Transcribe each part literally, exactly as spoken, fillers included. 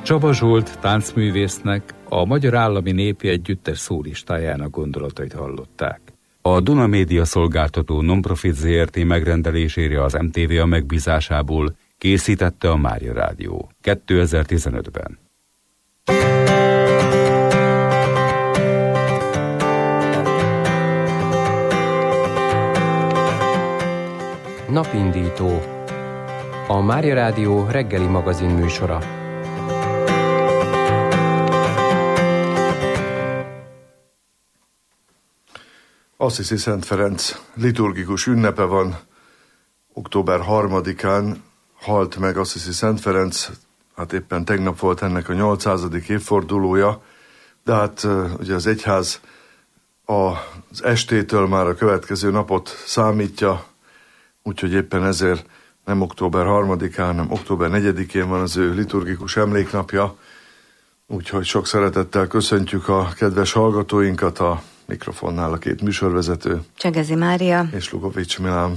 Csaba Zsolt táncművésznek, a Magyar Állami Népi Együttes szólistájának gondolatait hallották. A Duna Média Szolgáltató Nonprofit zé er té megrendelésére az em té vé a megbízásából készítette a Mária Rádió kétezer-tizenötben. Napindító. A Mária Rádió reggeli magazin műsora. Assisi Szent Ferenc liturgikus ünnepe van. október harmadikán halt meg Assisi Szent Ferenc, hát éppen tegnap volt ennek a nyolcszázadik évfordulója, de hát ugye az egyház az estétől már a következő napot számítja, úgyhogy éppen ezért nem október harmadikán, hanem október negyedikén van az ő liturgikus emléknapja, úgyhogy sok szeretettel köszöntjük a kedves hallgatóinkat, a mikrofonnál a két műsorvezető. Csegezi Mária. És Lugovics Milán.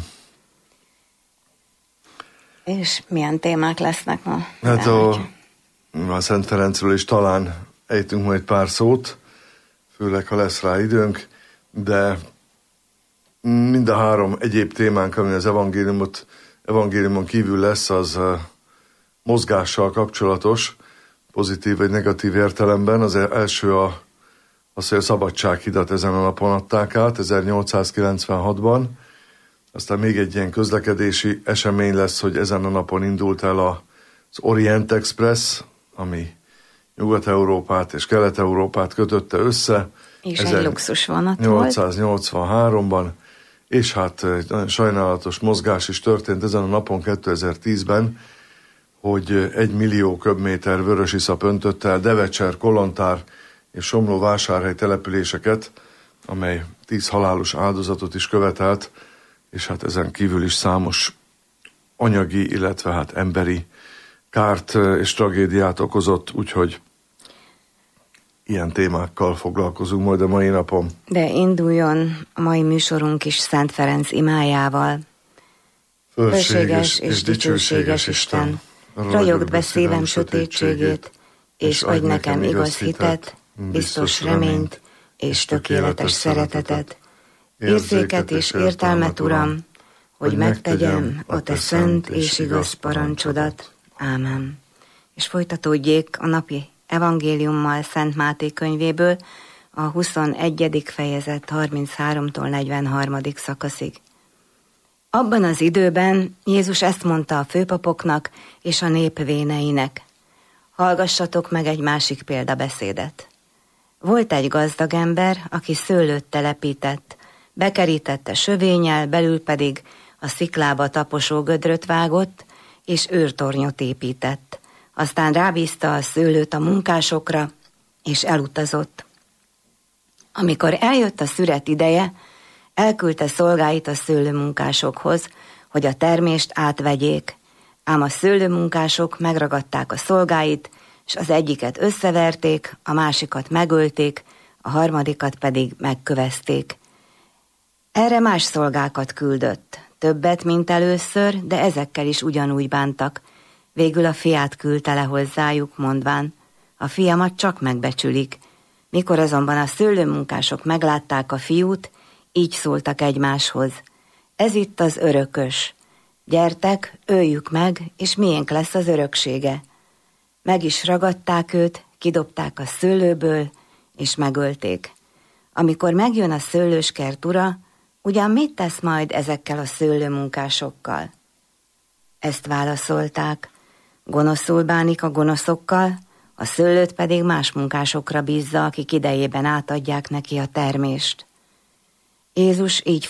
És milyen témák lesznek ma? Hát a, a Szent Ferencről is talán ejtünk majd pár szót, főleg ha lesz rá időnk, de mind a három egyéb témánk, ami az evangéliumot, evangéliumon kívül lesz, az mozgással kapcsolatos, pozitív vagy negatív értelemben. Az első a az, hogy a Szabadsághidat ezen a napon adták át, ezernyolcszázkilencvenhatban. Aztán még egy ilyen közlekedési esemény lesz, hogy ezen a napon indult el az Orient Express, ami Nyugat-Európát és Kelet-Európát kötötte össze. És egy luxus vonat nyolcszáznyolcvanháromban, és hát egy nagyon sajnálatos mozgás is történt ezen a napon kétezer-tízben, hogy egy millió köbméter vörösiszap öntötte el Devecser, Kolontár és Somló-Vásárhely településeket, amely tíz halálos áldozatot is követelt, és hát ezen kívül is számos anyagi, illetve hát emberi kárt és tragédiát okozott, úgyhogy ilyen témákkal foglalkozunk majd a mai napon. De induljon a mai műsorunk is Szent Ferenc imájával. Fölséges és dicsőséges Isten, ragyogd be szívem sötétségét, és adj nekem igaz hitet, biztos reményt és tökéletes szeretetet, érzéket és értelmet, Uram, hogy megtegyem a te szent és igaz parancsodat. Ámen. És folytatódjék a napi evangéliummal Szent Máté könyvéből a huszonegyedik fejezet harmincháromtól negyvenharmadik szakaszig. Abban az időben Jézus ezt mondta a főpapoknak és a nép véneinek: hallgassatok meg egy másik példabeszédet. Volt egy gazdag ember, aki szőlőt telepített, bekerítette sövénnyel, belül pedig a sziklába taposó gödröt vágott, és őrtornyot épített. Aztán rábízta a szőlőt a munkásokra, és elutazott. Amikor eljött a szüret ideje, elküldte szolgáit a szőlőmunkásokhoz, hogy a termést átvegyék, ám a szőlőmunkások megragadták a szolgáit, és az egyiket összeverték, a másikat megölték, a harmadikat pedig megkövezték. Erre más szolgákat küldött, többet, mint először, de ezekkel is ugyanúgy bántak. Végül a fiát küldte le hozzájuk, mondván: a fiamat csak megbecsülik. Mikor azonban a szőlőmunkások meglátták a fiút, így szóltak egymáshoz: ez itt az örökös. Gyertek, öljük meg, és miénk lesz az öröksége. Meg is ragadták őt, kidobták a szőlőből, és megölték. Amikor megjön a szőlőskert ura, ugyan mit tesz majd ezekkel a szőlőmunkásokkal? Ezt válaszolták: gonoszul bánik a gonoszokkal, a szőlőt pedig más munkásokra bízza, akik idejében átadják neki a termést. Jézus így